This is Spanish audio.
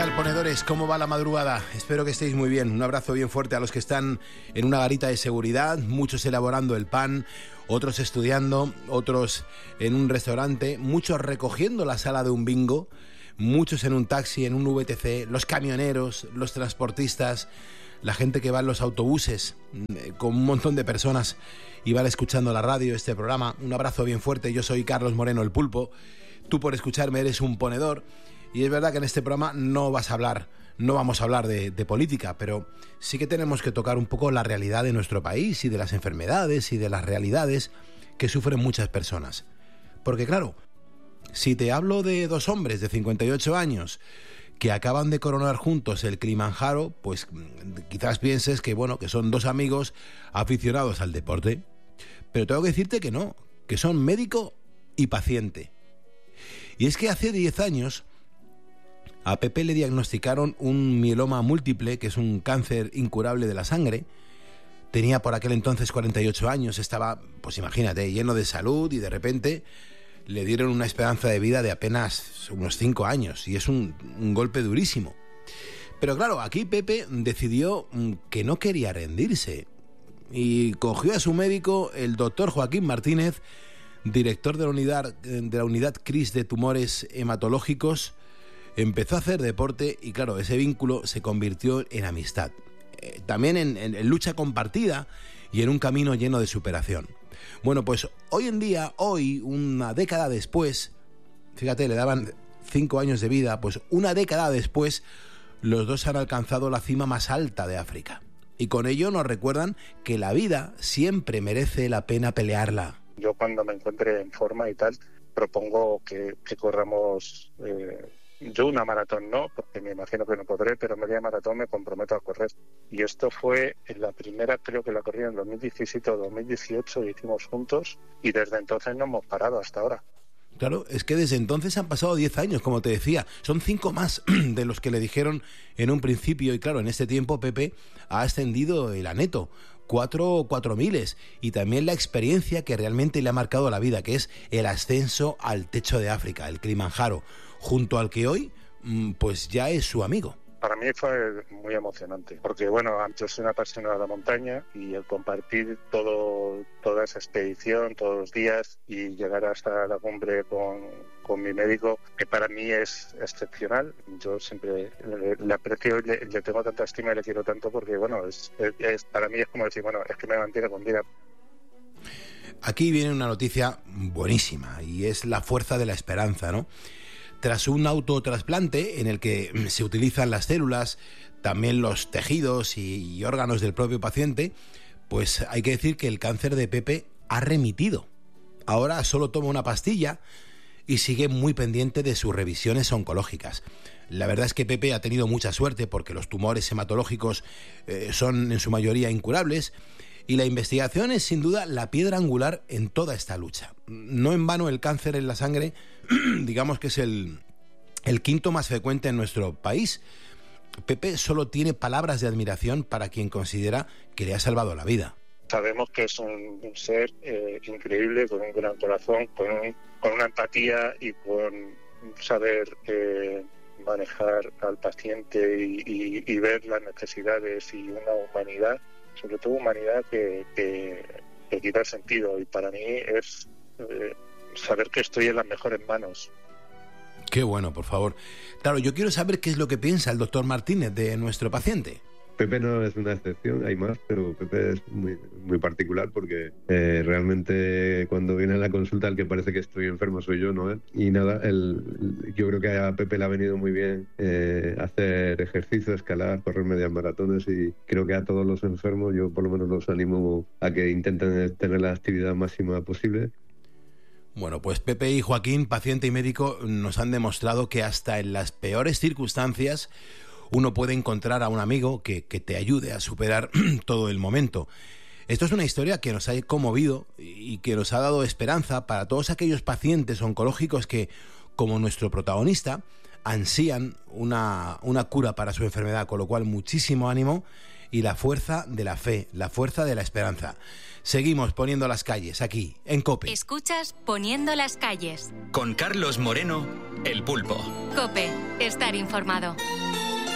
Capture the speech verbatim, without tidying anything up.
tal, ponedores? ¿Cómo va la madrugada? Espero que estéis muy bien. Un abrazo bien fuerte a los que están en una garita de seguridad, muchos elaborando el pan, otros estudiando, otros en un restaurante, muchos recogiendo la sala de un bingo, muchos en un taxi, en un V T C, los camioneros, los transportistas, la gente que va en los autobuses, con un montón de personas y van escuchando la radio, este programa. Un abrazo bien fuerte. Yo soy Carlos Moreno, el Pulpo. Tú, por escucharme, eres un ponedor. Y es verdad que en este programa no vas a hablar, no vamos a hablar de, de política, pero sí que tenemos que tocar un poco la realidad de nuestro país y de las enfermedades y de las realidades que sufren muchas personas. Porque claro, si te hablo de dos hombres de cincuenta y ocho años que acaban de coronar juntos el Kilimanjaro, pues quizás pienses que bueno, que son dos amigos aficionados al deporte. Pero tengo que decirte que no, que son médico y paciente. Y es que hace diez años a Pepe le diagnosticaron un mieloma múltiple, que es un cáncer incurable de la sangre. Tenía por aquel entonces cuarenta y ocho años, estaba, pues imagínate, lleno de salud, y de repente le dieron una esperanza de vida de apenas unos cinco años, y es un, un golpe durísimo. Pero claro, aquí Pepe decidió que no quería rendirse, y cogió a su médico, el doctor Joaquín Martínez, director de la unidad, de la unidad C R I S de tumores hematológicos. Empezó a hacer deporte y claro, ese vínculo se convirtió en amistad. Eh, también en, en, en lucha compartida y en un camino lleno de superación. Bueno, pues hoy en día, hoy, una década después, fíjate, le daban cinco años de vida, pues una década después, los dos han alcanzado la cima más alta de África. Y con ello nos recuerdan que la vida siempre merece la pena pelearla. Yo cuando me encuentre en forma y tal, propongo que, que corramos... Eh... Yo una maratón no, porque me imagino que no podré, pero media maratón me comprometo a correr. Y esto fue en la primera, creo que la corrí en dos mil diecisiete o dos mil dieciocho, hicimos juntos, y desde entonces no hemos parado hasta ahora. Claro, es que desde entonces han pasado diez años, como te decía. Son cinco más de los que le dijeron en un principio. Y claro, en este tiempo Pepe ha ascendido el aneto. Cuatro, cuatro miles. Y también la experiencia que realmente le ha marcado la vida, que es el ascenso al techo de África, el Kilimanjaro, junto al que hoy, pues ya es su amigo. Para mí fue muy emocionante, porque bueno, yo soy una apasionada de la montaña y el compartir todo, toda esa expedición, todos los días y llegar hasta la cumbre con, con mi médico, que para mí es excepcional. Yo siempre le, le aprecio, le, le tengo tanta estima y le quiero tanto porque bueno, es, es, es para mí es como decir, bueno, es que me mantiene con vida. Aquí viene una noticia buenísima y es la fuerza de la esperanza, ¿no? Tras un autotrasplante en el que se utilizan las células, también los tejidos y, y órganos del propio paciente, pues hay que decir que el cáncer de Pepe ha remitido. Ahora solo toma una pastilla y sigue muy pendiente de sus revisiones oncológicas. La verdad es que Pepe ha tenido mucha suerte porque los tumores hematológicos eh, son en su mayoría incurables. Y la investigación es sin duda la piedra angular en toda esta lucha. No en vano el cáncer en la sangre, digamos que es el, el quinto más frecuente en nuestro país. Pepe solo tiene palabras de admiración para quien considera que le ha salvado la vida. Sabemos que es un, un ser eh, increíble, con un gran corazón, con, un, con una empatía y con saber eh, manejar al paciente y, y, y ver las necesidades y una humanidad, sobre todo humanidad que, que, que quita sentido, y para mí es eh, saber que estoy en las mejores manos. Qué bueno, por favor. Claro, yo quiero saber qué es lo que piensa el doctor Martínez de nuestro paciente. Pepe no es una excepción, hay más, pero Pepe es muy, muy particular porque eh, realmente cuando viene a la consulta el que parece que estoy enfermo soy yo, no él. Y nada, el, yo creo que a Pepe le ha venido muy bien eh, hacer ejercicio, escalar, correr medias maratones, y creo que a todos los enfermos yo por lo menos los animo a que intenten tener la actividad máxima posible. Bueno, pues Pepe y Joaquín, paciente y médico, nos han demostrado que hasta en las peores circunstancias uno puede encontrar a un amigo que, que te ayude a superar todo el momento. Esto es una historia que nos ha conmovido y que nos ha dado esperanza para todos aquellos pacientes oncológicos que, como nuestro protagonista, ansían una, una cura para su enfermedad, con lo cual muchísimo ánimo y la fuerza de la fe, la fuerza de la esperanza. Seguimos poniendo las calles aquí, en COPE. Escuchas Poniendo las calles. Con Carlos Moreno, el Pulpo. COPE, estar informado.